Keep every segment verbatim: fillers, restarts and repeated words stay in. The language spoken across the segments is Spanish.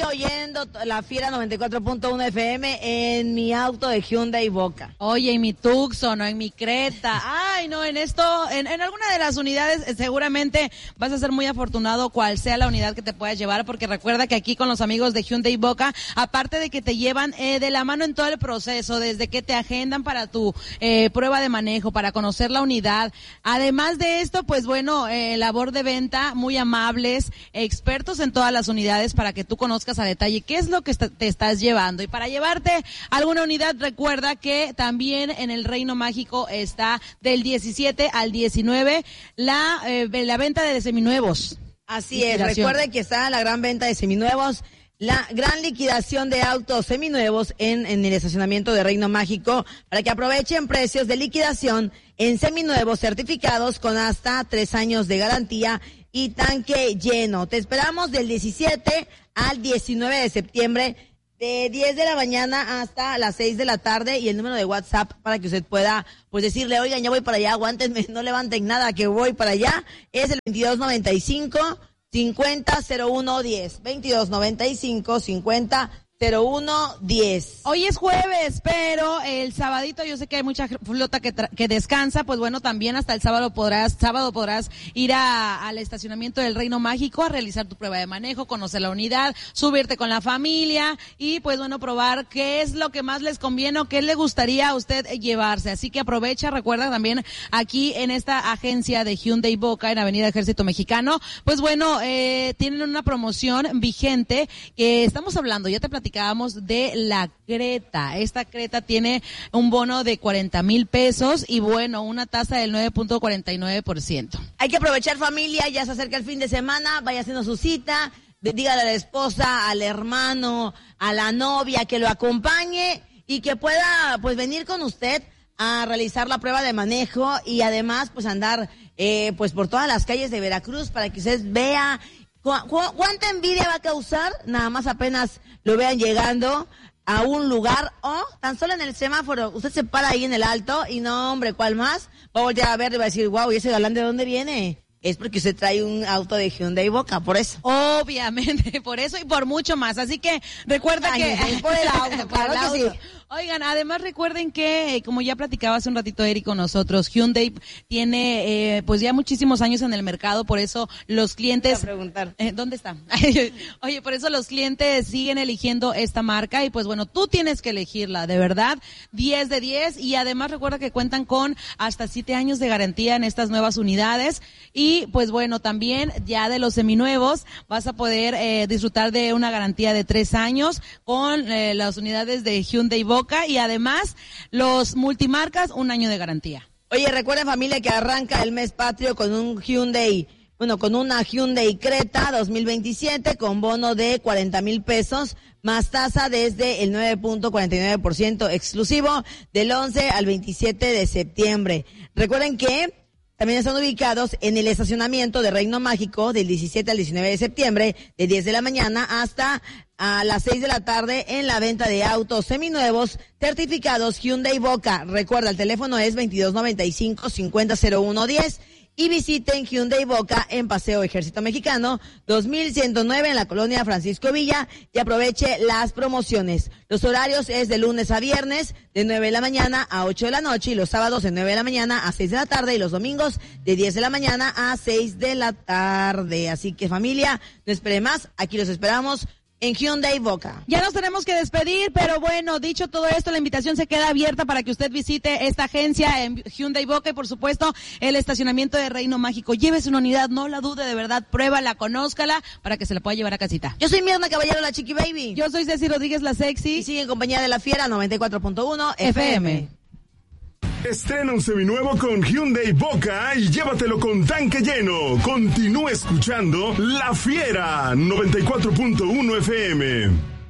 oyendo la Fiera noventa y cuatro punto uno F M en mi auto de Hyundai Boca. Oye, en mi Tucson o en mi Creta. Ay, no, en esto, en, en alguna de las unidades eh, seguramente vas a ser muy afortunado cual sea la unidad que te puedas llevar, porque recuerda que aquí con los amigos de Hyundai Boca, aparte de que te llevan eh, de la mano en todo el proceso, desde que te agendan para tu eh, prueba de manejo, para conocer la unidad. Además de esto, pues bueno, eh, labor de venta, muy amables, expertos en todas las unidades para que tú conozcas a detalle qué es lo que est- te estás llevando. Y para llevarte alguna unidad, recuerda que también en el Reino Mágico está del diecisiete al diecinueve la, eh, la venta de seminuevos. Así es, recuerden que está la gran venta de seminuevos, la gran liquidación de autos seminuevos en, en el estacionamiento de Reino Mágico, para que aprovechen precios de liquidación en seminuevos certificados con hasta tres años de garantía y tanque lleno. Te esperamos del diecisiete al diecinueve de septiembre, de diez de la mañana hasta las seis de la tarde, y el número de WhatsApp para que usted pueda pues decirle, oigan, ya voy para allá, aguántenme, no levanten nada que voy para allá, es el veintidós noventa y cinco, cincuenta, cero uno, diez, veintidós noventa y cinco, cincuenta, cero uno, diez. Hoy es jueves, pero el sabadito yo sé que hay mucha flota que, tra- que descansa, pues bueno, también hasta el sábado podrás, sábado podrás ir a, al estacionamiento del Reino Mágico a realizar tu prueba de manejo, conocer la unidad, subirte con la familia y pues bueno, probar qué es lo que más les conviene o qué le gustaría a usted llevarse. Así que aprovecha, recuerda también aquí en esta agencia de Hyundai Boca en Avenida Ejército Mexicano, pues bueno, eh, tienen una promoción vigente que estamos hablando, ya te platicamos de la Creta. Esta Creta tiene un bono de cuarenta mil pesos y bueno, una tasa del nueve punto cuarenta y nueve por ciento. Hay que aprovechar, familia, ya se acerca el fin de semana, vaya haciendo su cita, dígale a la esposa, al hermano, a la novia que lo acompañe y que pueda pues venir con usted a realizar la prueba de manejo y además pues andar eh, pues por todas las calles de Veracruz para que usted vea cu- cu- cuánta envidia va a causar, nada más apenas lo vean llegando a un lugar o tan solo en el semáforo, usted se para ahí en el alto y no, hombre, ¿cuál más? Va a voltear a ver y va a decir, wow, ¿y ese galán de dónde viene? Es porque usted trae un auto de Hyundai Boca, por eso. Obviamente, por eso y por mucho más. Así que recuerda Ay, que... es por el auto, claro por el que auto. sí. Oigan, además recuerden que, eh, como ya platicaba hace un ratito Eric con nosotros, Hyundai tiene eh, pues ya muchísimos años en el mercado, por eso los clientes... Voy a preguntar. Eh, ¿Dónde está? Oye, por eso los clientes siguen eligiendo esta marca y pues bueno, tú tienes que elegirla, de verdad, diez de diez y además recuerda que cuentan con hasta siete años de garantía en estas nuevas unidades y pues bueno, también ya de los seminuevos vas a poder eh, disfrutar de una garantía de tres años con eh, las unidades de Hyundai Boca y además los multimarcas un año de garantía. Oye, recuerden, familia, que arranca el mes patrio con un Hyundai, bueno, con una Hyundai Creta dos mil veintisiete con bono de cuarenta mil pesos, más tasa desde el nueve punto cuarenta y nueve por ciento exclusivo del once al veintisiete de septiembre. Recuerden que también están ubicados en el estacionamiento de Reino Mágico del diecisiete al diecinueve de septiembre, de diez de la mañana hasta a las seis de la tarde en la venta de autos seminuevos certificados Hyundai Boca. Recuerda, el teléfono es veintidós noventa y cinco, cincuenta, cero uno, diez y visiten Hyundai Boca en Paseo Ejército Mexicano dos mil ciento nueve en la colonia Francisco Villa y aproveche las promociones. Los horarios es de lunes a viernes de nueve de la mañana a ocho de la noche y los sábados de nueve de la mañana a seis de la tarde y los domingos de diez de la mañana a seis de la tarde. Así que, familia, no espere más, aquí los esperamos en Hyundai Boca. Ya nos tenemos que despedir, pero bueno, dicho todo esto, la invitación se queda abierta para que usted visite esta agencia en Hyundai Boca y por supuesto el estacionamiento de Reino Mágico. Llévese una unidad, no la dude, de verdad, pruébala, conózcala para que se la pueda llevar a casita. Yo soy Mirna Caballero, la Chiqui Baby. Yo soy Ceci Rodríguez, la sexy. Y sigue en compañía de la Fiera noventa y cuatro punto uno F M. Estrena un seminuevo con Hyundai Boca y llévatelo con tanque lleno. Continúa escuchando La Fiera noventa y cuatro punto uno F M.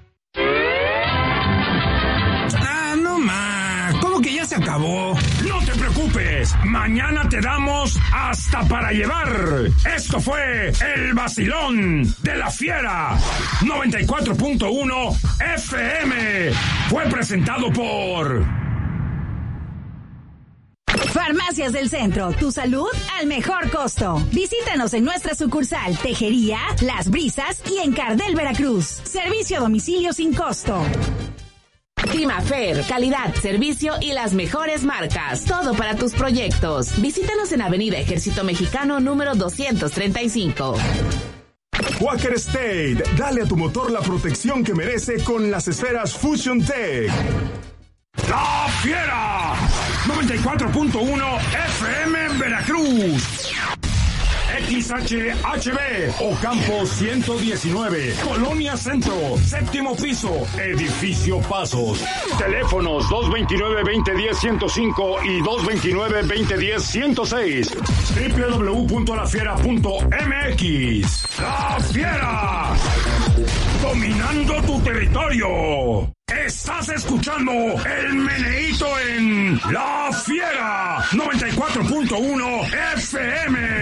Ah, no más. ¿Cómo que ya se acabó? No te preocupes. Mañana te damos hasta para llevar. Esto fue El Vacilón de La Fiera noventa y cuatro punto uno F M. Fue presentado por... Farmacias del Centro, tu salud al mejor costo. Visítanos en nuestra sucursal Tejería, Las Brisas y en Cardel, Veracruz. Servicio a domicilio sin costo. Climafer, calidad, servicio y las mejores marcas. Todo para tus proyectos. Visítanos en Avenida Ejército Mexicano número doscientos treinta y cinco. Quaker State, dale a tu motor la protección que merece con las esferas Fusion Tech. La Fiera, noventa y cuatro punto uno F M en Veracruz. X H H B, Ocampo ciento diecinueve, Colonia Centro, séptimo piso, Edificio Pasos. Teléfonos dos dos nueve, dos cero uno cero, ciento cinco y dos dos nueve, dos cero uno cero, ciento seis. doble u doble u doble u punto la fiera punto m x. La Fiera, dominando tu territorio. Estás escuchando el meneíto en La Fiera, noventa y cuatro punto uno F M.